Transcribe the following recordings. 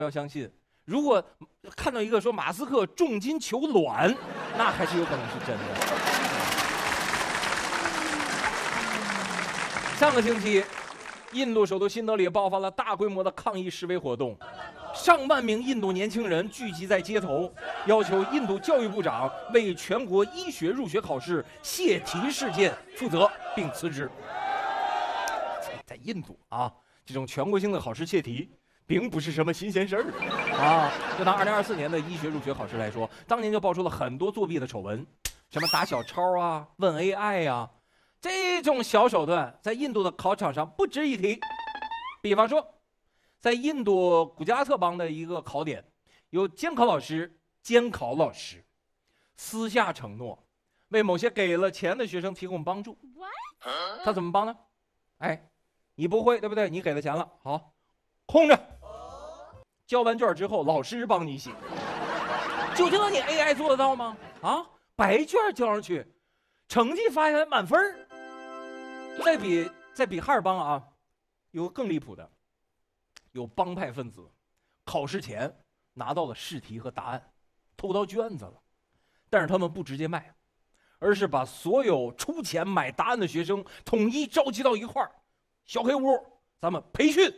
要相信。如果看到一个说马斯克重金求卵，那还是有可能是真的。上个星期，印度首都新德里爆发了大规模的抗议示威活动，上万名印度年轻人聚集在街头，要求印度教育部长为全国医学入学考试泄题事件负责并辞职。在印度啊，这种全国性的考试泄题并不是什么新鲜事儿啊。就拿2024年的医学入学考试来说，当年就爆出了很多作弊的丑闻，什么打小抄啊、问 AI 啊，这种小手段在印度的考场上不值一提。比方说，在印度古加拉特邦的一个考点，有监考老师私下承诺为某些给了钱的学生提供帮助。他怎么帮呢？哎，你不会对不对？你给了钱了，好，空着。交完卷之后，老师帮你写。就知道你 AI 做得到吗？啊，白卷交上去，成绩发下来满分。再比哈尔邦啊，有更离谱的，有帮派分子考试前拿到了试题和答案，偷到卷子了，但是他们不直接卖，而是把所有出钱买答案的学生统一召集到一块儿，小黑屋，咱们培训。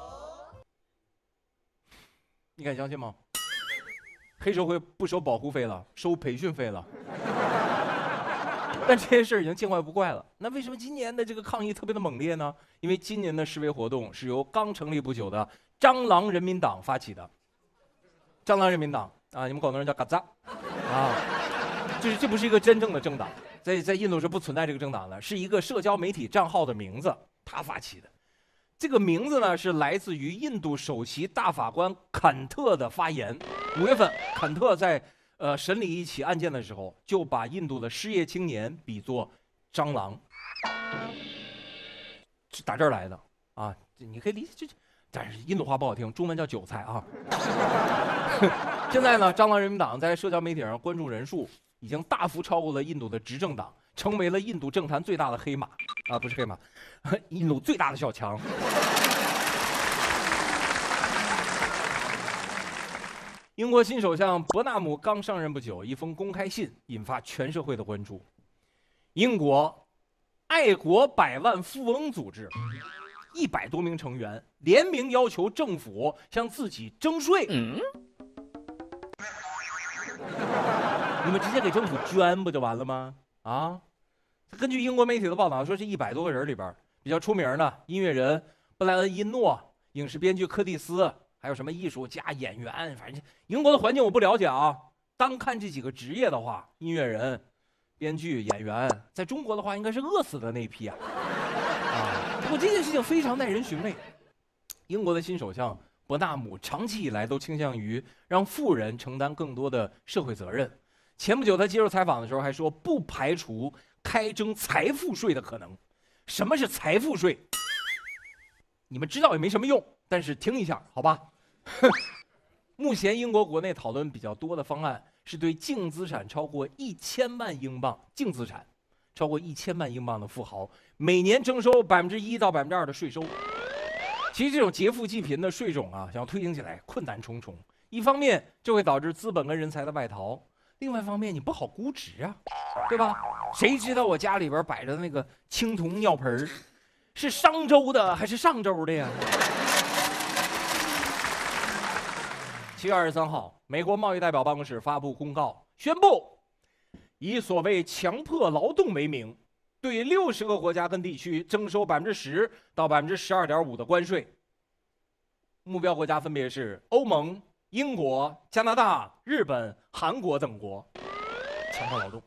你敢相信吗？黑社会不收保护费了，收培训费了。但这些事已经见怪不怪了。那为什么今年的这个抗议特别的猛烈呢？因为今年的示威活动是由刚成立不久的蟑螂人民党发起的。蟑螂人民党啊，你们广东人叫嘎扎啊，这不是一个真正的政党，在印度是不存在这个政党的，是一个社交媒体账号的名字，他发起的。这个名字呢是来自于印度首席大法官坎特的发言。5月份，坎特在审理一起案件的时候，就把印度的失业青年比作蟑螂，是打这儿来的啊。你可以理解，但是印度话不好听，中文叫韭菜啊。现在呢，蟑螂人民党在社交媒体上关注人数已经大幅超过了印度的执政党，成为了印度政坛最大的黑马啊，不是黑马，印度最大的小强。英国新首相伯纳姆刚上任不久，一封公开信引发全社会的关注。英国爱国百万富翁组织100多名成员联名要求政府向自己征税。你们直接给政府捐不就完了吗？啊！根据英国媒体的报道说，是100多个人里边比较出名的音乐人布莱恩·因诺、影视编剧柯蒂斯，还有什么艺术家、演员，反正英国的环境我不了解啊。单看这几个职业的话，音乐人、编剧、演员，在中国的话应该是饿死的那一批啊。不过这件事情非常耐人寻味。英国的新首相伯纳姆长期以来都倾向于让富人承担更多的社会责任。前不久他接受采访的时候还说，不排除开征财富税的可能。什么是财富税？你们知道也没什么用，但是听一下好吧。目前英国国内讨论比较多的方案是对净资产超过1000万英镑，净资产超过1000万英镑的富豪每年征收1%到2%的税收。其实这种劫富济贫的税种啊，想要推行起来困难重重。一方面这会导致资本跟人才的外逃，另外一方面你不好估值啊，对吧？谁知道我家里边摆着那个青铜尿盆是商周的还是上周的呀？7月23号，美国贸易代表办公室发布公告，宣布以所谓强迫劳动为名，对60个国家跟地区征收10%到12.5%的关税。目标国家分别是欧盟、英国、加拿大、日本、韩国等国。强迫劳动，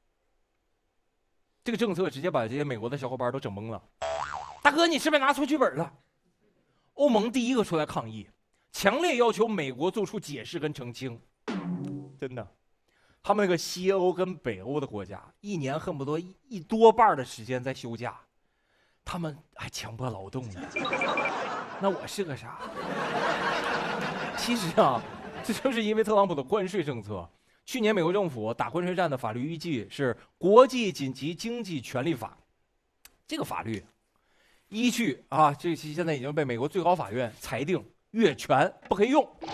这个政策直接把这些美国的小伙伴都整懵了。大哥，你是不是拿错剧本了？欧盟第一个出来抗议，强烈要求美国做出解释跟澄清。真的，他们那个西欧跟北欧的国家，一年恨不得一多半的时间在休假，他们还强迫劳动呢。那我是个啥？其实啊，这就是因为特朗普的关税政策。去年美国政府打关税战的法律依据是《国际紧急经济权利法》，这个法律依据啊，这现在已经被美国最高法院裁定越权，不可以用。